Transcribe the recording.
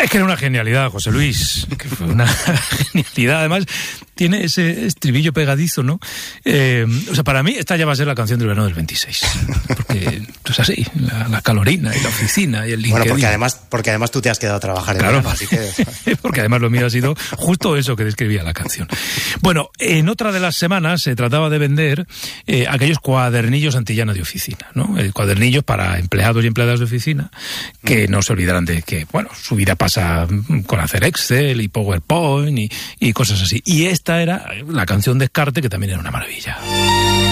Es que era una genialidad, José Luis, que fue una genialidad. Además, tiene ese estribillo pegadizo, ¿no? O sea, para mí esta ya va a ser la canción del verano del 26. Porque es así, la calorina y la oficina y el LinkedIn. Bueno, porque además tú te has quedado a trabajar en verano, así que... Porque además lo mío ha sido justo eso que describía la canción. Bueno, en otra de las semanas se trataba de vender aquellos cuadernillos antillana de oficina, ¿no? Cuadernillos para empleados y empleadas de oficina que no se olvidarán de que, bueno, su vida pasa con hacer Excel y PowerPoint y cosas así. Y esta era la canción Descarte, que también era una maravilla.